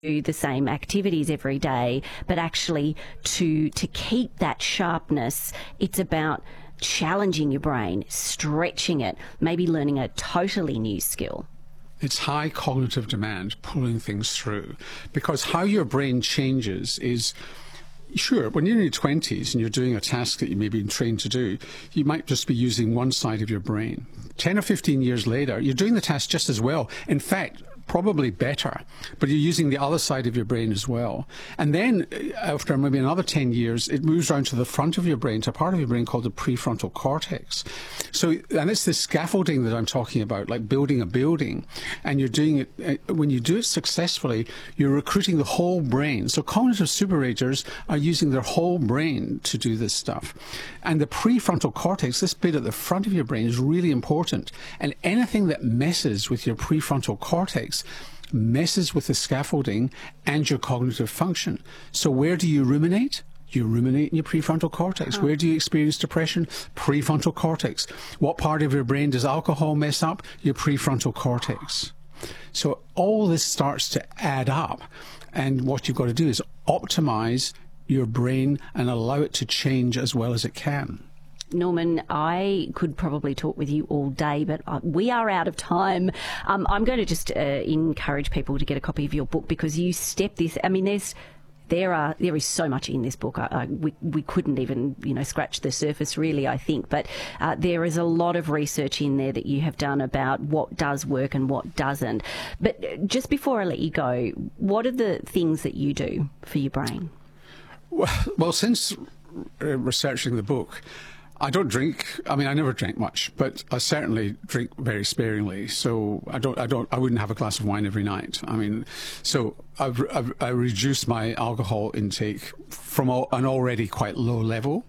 do the same activities every day, but actually to keep that sharpness, it's about challenging your brain, stretching it, maybe learning a totally new skill. It's high cognitive demand, pulling things through, because how your brain changes is, sure, when you're in your 20s and you're doing a task that you may be trained to do, you might just be using one side of your brain. 10 or 15 years later, you're doing the task just as well. In fact, probably better, but you're using the other side of your brain as well. And then after maybe another 10 years, it moves around to the front of your brain, to a part of your brain called the prefrontal cortex. So, and it's the scaffolding that I'm talking about, like building a building. And you're doing it, when you do it successfully, you're recruiting the whole brain. So cognitive superagers are using their whole brain to do this stuff. And the prefrontal cortex, this bit at the front of your brain, is really important. And anything that messes with your prefrontal cortex messes with the scaffolding and your cognitive function. So where do you ruminate? You ruminate in your prefrontal cortex. Where do you experience depression? Prefrontal cortex. What part of your brain does alcohol mess up? Your prefrontal cortex. So all this starts to add up. And what you've got to do is optimize your brain and allow it to change as well as it can. Norman, I could probably talk with you all day, but we are out of time. I'm going to just encourage people to get a copy of your book, because you step this. I mean, there is so much in this book. We couldn't even scratch the surface, really, I think. But there is a lot of research in there that you have done about what does work and what doesn't. But just before I let you go, what are the things that you do for your brain? Well, since researching the book, I don't drink. I mean, I never drank much, but I certainly drink very sparingly. So I wouldn't have a glass of wine every night. I mean, so I reduced my alcohol intake from an already quite low level.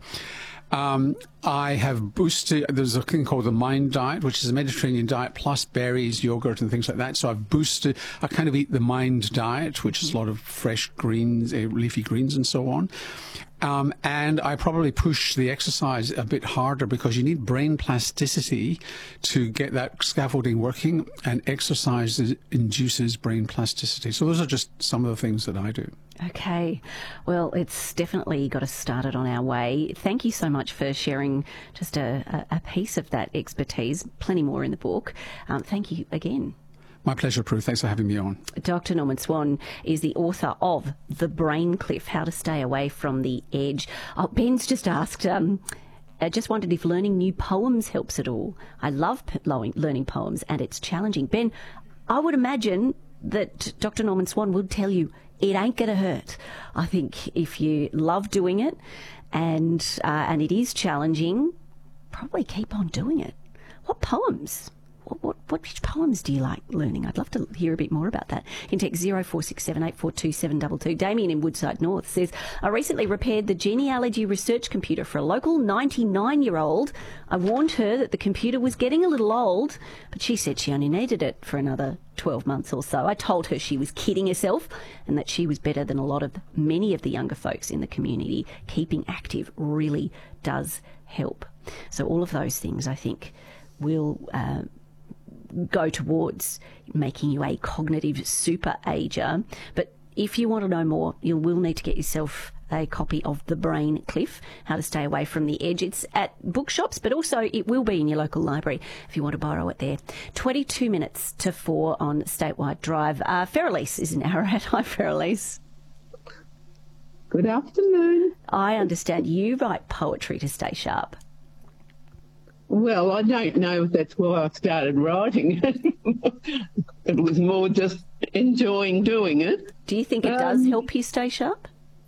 I have boosted, there's a thing called the Mind Diet, which is a Mediterranean diet plus berries, yogurt and things like that. So I've boosted, I kind of eat the Mind Diet, which is a lot of fresh greens, leafy greens and so on. And I probably push the exercise a bit harder, because you need brain plasticity to get that scaffolding working, and exercise induces brain plasticity. So those are just some of the things that I do. Okay. Well, it's definitely got us started on our way. Thank you so much for sharing just a piece of that expertise. Plenty more in the book. Thank you again. My pleasure, Prue. Thanks for having me on. Dr. Norman Swan is the author of The Brain Cliff, How to Stay Away from the Edge. Oh, Ben's just asked, I just wondered if learning new poems helps at all. I love learning poems, and it's challenging. Ben, I would imagine that Dr. Norman Swan would tell you it ain't going to hurt. I think if you love doing it and it is challenging, probably keep on doing it. What poems? Which poems do you like learning? I'd love to hear a bit more about that. You can text 0467842722. Damien in Woodside North says, I recently repaired the genealogy research computer for a local 99-year-old. I warned her that the computer was getting a little old, but she said she only needed it for another 12 months or so. I told her she was kidding herself and that she was better than many of the younger folks in the community. Keeping active really does help. So all of those things, I think, will go towards making you a cognitive super ager. But if you want to know more, you will need to get yourself a copy of The Brain Cliff, How to Stay Away from the Edge. It's at bookshops, but also it will be in your local library if you want to borrow it there. 22 minutes to 4 on Statewide Drive. Feralise is in Ararat. Hi, Feralise. Good afternoon. I understand you write poetry to stay sharp. Well, I don't know if that's why I started writing it. It was more just enjoying doing it. Do you think it does help you stay sharp?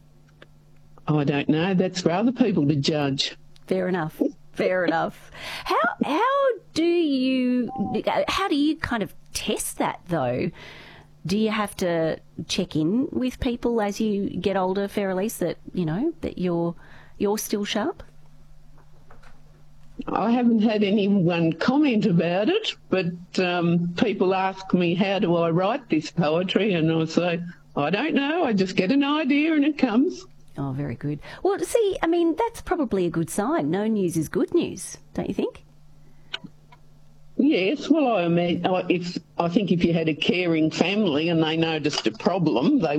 I don't know. That's for other people to judge. Fair enough. Fair enough. How do you kind of test that, though? Do you have to check in with people as you get older, Feralise, that you're still sharp? I haven't had anyone comment about it, but people ask me, how do I write this poetry? And I say, I don't know. I just get an idea and it comes. Oh, very good. Well, see, I mean, that's probably a good sign. No news is good news, don't you think? Yes, well, I think if you had a caring family and they noticed a problem, they